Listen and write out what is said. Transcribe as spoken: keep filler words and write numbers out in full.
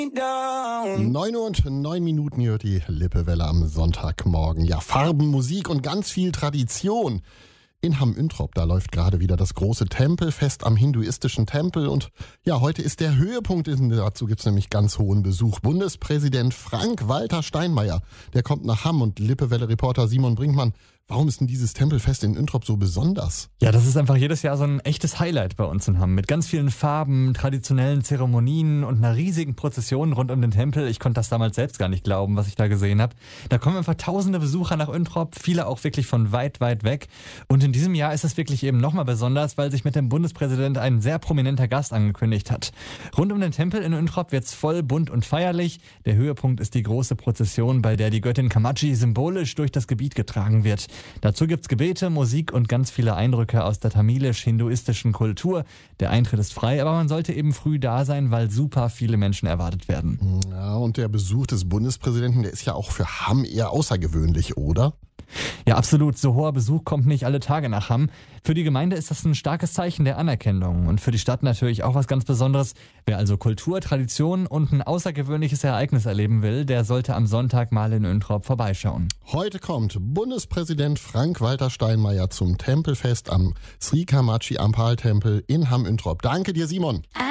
neun Uhr und neun Minuten hier die Lippewelle am Sonntagmorgen. Ja, Farben, Musik und ganz viel Tradition. In Hamm-Üntrop, da läuft gerade wieder das große Tempelfest am hinduistischen Tempel. Und ja, heute ist der Höhepunkt. Dazu gibt's nämlich ganz hohen Besuch. Bundespräsident Frank-Walter Steinmeier, der kommt nach Hamm. Und Lippewelle-Reporter Simon Brinkmann, warum ist denn dieses Tempelfest in Üntrop so besonders? Ja, das ist einfach jedes Jahr so ein echtes Highlight bei uns in Hamm. Mit ganz vielen Farben, traditionellen Zeremonien und einer riesigen Prozession rund um den Tempel. Ich konnte das damals selbst gar nicht glauben, was ich da gesehen habe. Da kommen einfach tausende Besucher nach Üntrop, viele auch wirklich von weit, weit weg. Und in diesem Jahr ist es wirklich eben nochmal besonders, weil sich mit dem Bundespräsident ein sehr prominenter Gast angekündigt hat. Rund um den Tempel in Üntrop wird's voll bunt und feierlich. Der Höhepunkt ist die große Prozession, bei der die Göttin Kamachi symbolisch durch das Gebiet getragen wird. Dazu gibt's Gebete, Musik und ganz viele Eindrücke aus der tamilisch-hinduistischen Kultur. Der Eintritt ist frei, aber man sollte eben früh da sein, weil super viele Menschen erwartet werden. Ja, und der Besuch des Bundespräsidenten, der ist ja auch für Hamm eher außergewöhnlich, oder? Ja, absolut. So hoher Besuch kommt nicht alle Tage nach Hamm. Für die Gemeinde ist das ein starkes Zeichen der Anerkennung und für die Stadt natürlich auch was ganz Besonderes. Wer also Kultur, Tradition und ein außergewöhnliches Ereignis erleben will, der sollte am Sonntag mal in Üntrop vorbeischauen. Heute kommt Bundespräsident Frank-Walter Steinmeier zum Tempelfest am Sri Kamachi Ampal Tempel in Hamm-Üntrop. Danke dir, Simon.